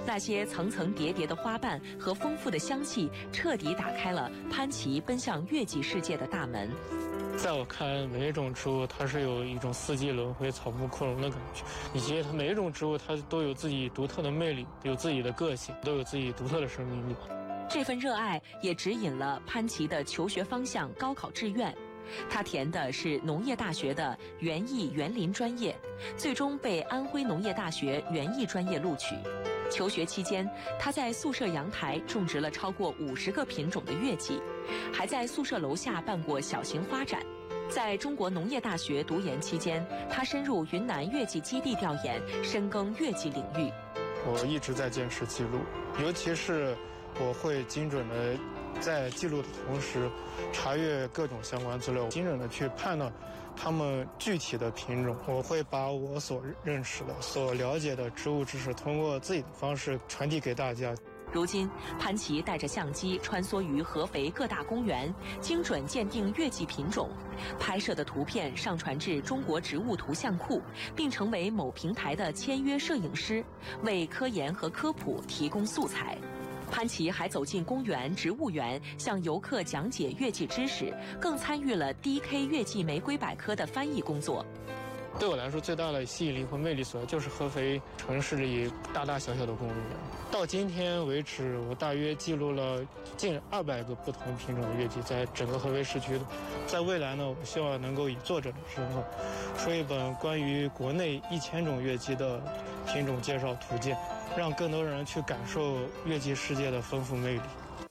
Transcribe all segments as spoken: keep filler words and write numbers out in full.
那些层层叠叠的花瓣和丰富的香气，彻底打开了潘琪奔向月季世界的大门。 在我看，每一种植物它是有一种四季轮回、草木扩容的感觉，以及它每一种植物它都有自己独特的魅力，有自己的个性，都有自己独特的生命力。 这份热爱也指引了潘琪的求学方向、高考志愿。他填的是农业大学的园艺园林专业，最终被安徽农业大学园艺专业录取。求学期间，他在宿舍阳台种植了超过五十个品种的月季，还在宿舍楼下办过小型花展。在中国农业大学读研期间，他深入云南月季基地调研，深耕月季领域。 我一直在坚持记录，尤其是我会精准的在记录的同时，查阅各种相关资料，精准的去判断它们具体的品种。我会把我所认识的、所了解的植物知识，通过自己的方式传递给大家。 如今，潘琪带着相机穿梭于合肥各大公园，精准鉴定月季品种，拍摄的图片上传至中国植物图像库，并成为某平台的签约摄影师，为科研和科普提供素材。潘琪还走进公园、植物园，向游客讲解月季知识，更参与了 D K 月季玫瑰百科的翻译工作。 对我来说，最大的吸引力和魅力所在就是合肥城市里大大小小的公园。到今天为止，我大约记录了近二百个不同品种的月季，在整个合肥市区。在未来呢，我希望能够以作者的身份，说一本关于国内一千种月季的品种介绍图鉴，让更多人去感受月季世界的丰富魅力。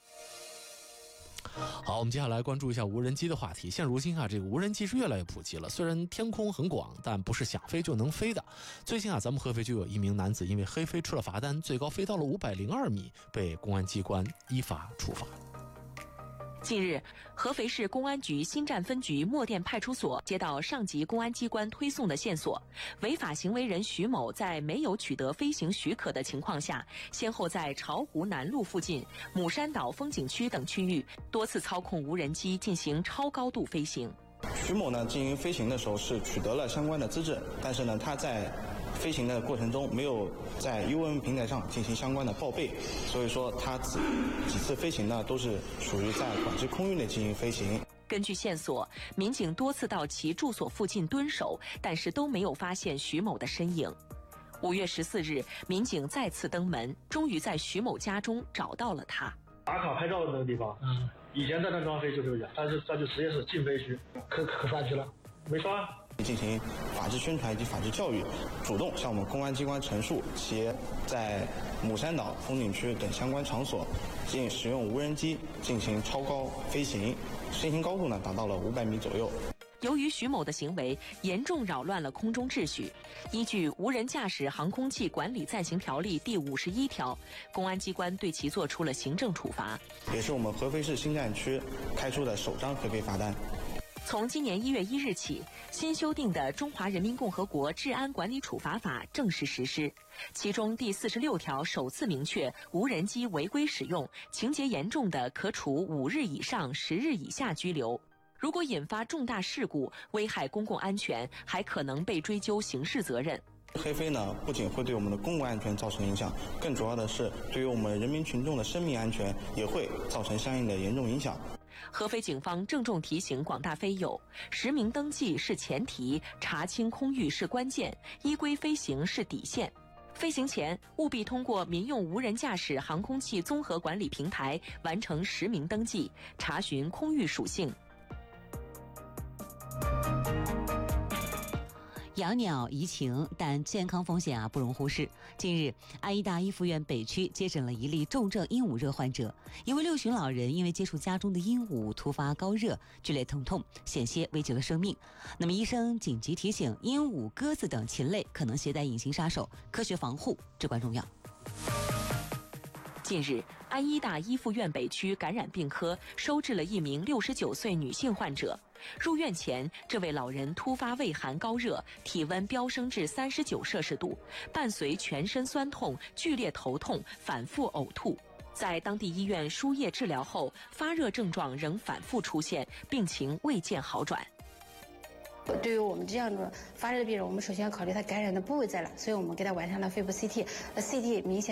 好，我们接下来关注一下无人机的话题。现如今啊，这个无人机是越来越普及了。虽然天空很广，但不是想飞就能飞的。最近啊，咱们合肥就有一名男子因为黑飞吃了罚单，最高飞到了五百零二米，被公安机关依法处罚。 近日，合肥市公安局新站分局墨店派出所接到上级公安机关推送的线索，违法行为人徐某在没有取得飞行许可的情况下，先后在巢湖南路附近、母山岛风景区等区域多次操控无人机进行超高度飞行。 徐某呢进行飞行的时候是取得了相关的资质，但是呢他在飞行的过程中没有在 U M 平台上进行相关的报备，所以说他几次飞行呢都是属于在管制空域内进行飞行。 根据线索，民警多次到其住所附近蹲守，但是都没有发现徐某的身影。五月十四日，民警再次登门，终于在徐某家中找到了他。 打卡拍照的那个地方，嗯，以前在那地方飞就这个样，但是这就直接是禁飞区，可可刷去了，没刷。 进行法治宣传以及法治教育，主动向我们公安机关陈述其在母山岛风景区等相关场所进使用无人机进行超高飞行，飞行高度呢达到了五百米左右。 由于徐某的行为严重扰乱了空中秩序，依据《无人驾驶航空器管理暂行条例》第五十一条，公安机关对其作出了行政处罚， 也是我们合肥市新站区开出的首张黑飞罚单。 从今年一月一日起，新修订的《中华人民共和国治安管理处罚法》正式实施，其中第四十六条首次明确，无人机违规使用，情节严重的可处五日以上十日以下拘留。如果引发重大事故，危害公共安全，还可能被追究刑事责任。 黑飞呢，不仅会对我们的公共安全造成影响，更主要的是对于我们人民群众的生命安全也会造成相应的严重影响。 合肥警方郑重提醒广大飞友，实名登记是前提，查清空域是关键，依规飞行是底线。飞行前务必通过民用无人驾驶航空器综合管理平台完成实名登记，查询空域属性。 养鸟怡情，但健康风险啊不容忽视。近日，安医大一附院北区接诊了一例重症鹦鹉热患者。一位六旬老人因为接触家中的鹦鹉突发高热、剧烈疼痛，险些危及了生命。那么医生紧急提醒，鹦鹉、鸽子等禽类可能携带隐形杀手，科学防护至关重要。 近日，安医大一附院北区感染病科收治了一名六十九岁女性患者。入院前，这位老人突发畏寒高热，体温飙升至三十九摄氏度，伴随全身酸痛、剧烈头痛、反复呕吐。在当地医院输液治疗后，发热症状仍反复出现，病情未见好转。 对于我们这样的发热的病人，我们首先要考虑他感染的部位在哪，所以我们给他完成了肺部 C T， C T 明显